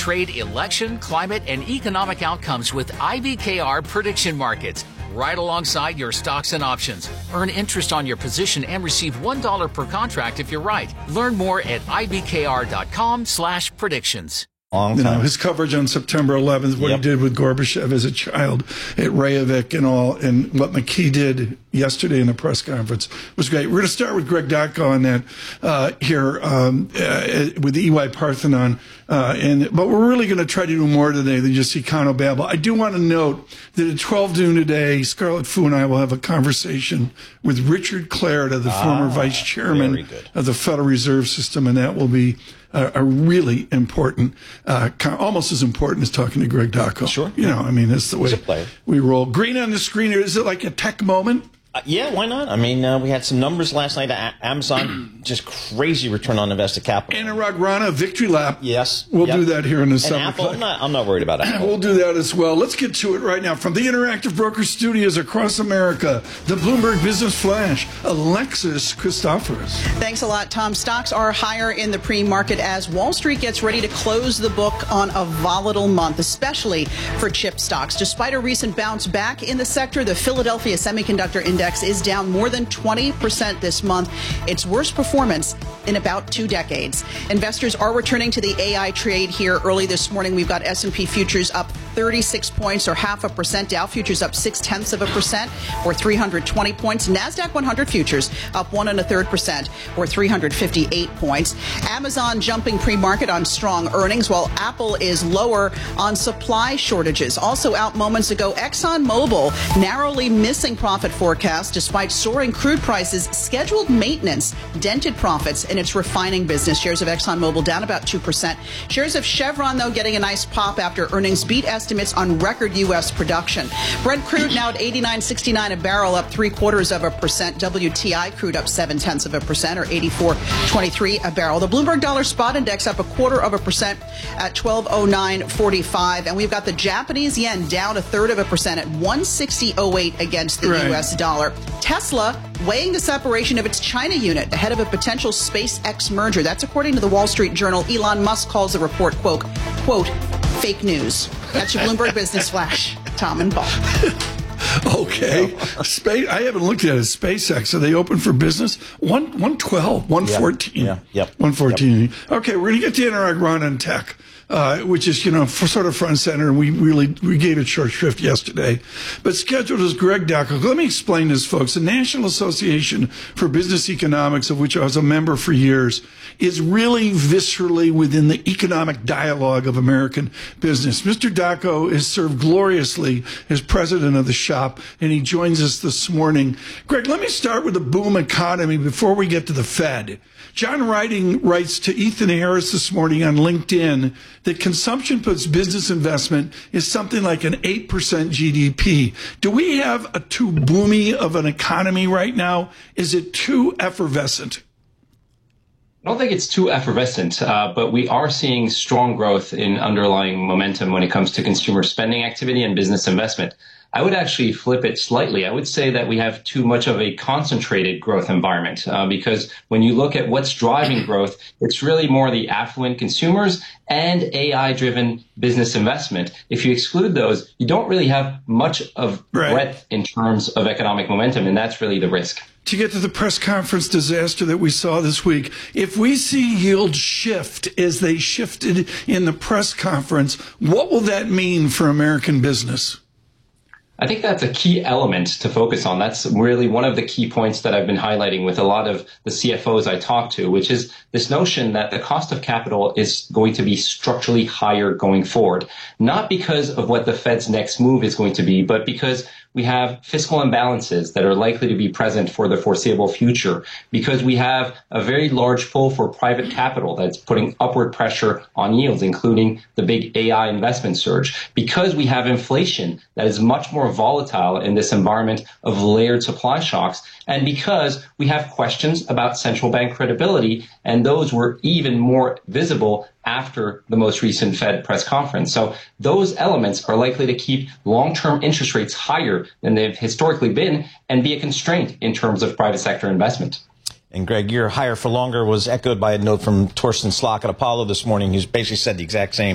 trade election, climate, and economic outcomes with IBKR prediction markets. Right alongside your stocks and options. Earn interest on your position and receive $1 per contract if you're right. Learn more at ibkr.com/predictions. His coverage on September 11th, what he did with Gorbachev as a child at Reykjavik and all, and what McKee did yesterday in the press conference was great. We're going to start with Greg Dacko on that here with the EY Parthenon, but we're really going to try to do more today than just econobabble. I do want to note that at 12 noon today, Scarlett Fu and I will have a conversation with Richard Clarida, the former vice chairman of the Federal Reserve System, and that will be a really important, almost as important as talking to Greg Dacko. Sure. You know, I mean, that's the way we roll. Green on the screen here. Is it like a tech moment? Yeah, why not? I mean, we had some numbers last night. Amazon, just crazy return on invested capital. Anurag Rana, victory lap. Yes. We'll do that here in the and summer. Apple, I'm not worried about Apple. We'll do that as well. Let's get to it right now. From the Interactive Brokers Studios across America, the Bloomberg Business Flash, Alexis Christoforous. Thanks a lot, Tom. Stocks are higher in the pre-market as Wall Street gets ready to close the book on a volatile month, especially for chip stocks. Despite a recent bounce back in the sector, the Philadelphia Semiconductor Index is down more than 20% this month, its worst performance in about 2 decades. Investors are returning to the AI trade here early this morning. We've got S&P futures up 36 points or 0.5%. Dow futures up 0.6% or 320 points. NASDAQ 100 futures up 1 1/3% or 358 points. Amazon jumping pre-market on strong earnings, while Apple is lower on supply shortages. Also out moments ago, ExxonMobil narrowly missing profit forecast despite soaring crude prices. Scheduled maintenance dented profits in its refining business. Shares of ExxonMobil down about 2%. Shares of Chevron, though, getting a nice pop after earnings beat estimates on record U.S. production. Brent crude now at $89.69 a barrel, up 0.75%. WTI crude up 0.7% or 84.23 a barrel. The Bloomberg Dollar Spot Index up 0.25% at 1209.45. And we've got the Japanese yen down 0.33% at 160.08 against the U.S. dollar. Tesla weighing the separation of its China unit ahead of a potential SpaceX merger. That's according to the Wall Street Journal. Elon Musk calls the report, quote, fake news. That's your Bloomberg Business Flash. Tom and Paul. Okay. I haven't looked at it. SpaceX, are they open for business? 112, 114. Yeah. Yep. 114. Yep. Okay, we're going to get to Anurag Rana on tech. Which is, for sort of front and center, and we gave it short shrift yesterday. But scheduled is Greg Dacko. Let me explain this, folks. The National Association for Business Economics, of which I was a member for years, is really viscerally within the economic dialogue of American business. Mr. Dacko has served gloriously as president of the shop, and he joins us this morning. Greg, let me start with the boom economy before we get to the Fed. John Riding writes to Ethan Harris this morning on LinkedIn that consumption plus business investment is something like an 8% GDP. Do we have a too boomy of an economy right now? Is it too effervescent? I don't think it's too effervescent, but we are seeing strong growth in underlying momentum when it comes to consumer spending activity and business investment. I would actually flip it slightly. I would say that we have too much of a concentrated growth environment because when you look at what's driving growth, it's really more the affluent consumers and AI-driven business investment. If you exclude those, you don't really have much of breadth in terms of economic momentum, and that's really the risk. To get to the press conference disaster that we saw this week, if we see yields shift as they shifted in the press conference, what will that mean for American business? I think that's a key element to focus on. That's really one of the key points that I've been highlighting with a lot of the CFOs I talk to, which is this notion that the cost of capital is going to be structurally higher going forward, not because of what the Fed's next move is going to be, but because we have fiscal imbalances that are likely to be present for the foreseeable future, because we have a very large pull for private capital that's putting upward pressure on yields, including the big AI investment surge, because we have inflation that is much more volatile in this environment of layered supply shocks, and because we have questions about central bank credibility, and those were even more visible after the most recent Fed press conference. So those elements are likely to keep long-term interest rates higher than they've historically been and be a constraint in terms of private sector investment. And Greg, your higher for longer was echoed by a note from Torsten Slok at Apollo this morning, who's basically said the exact same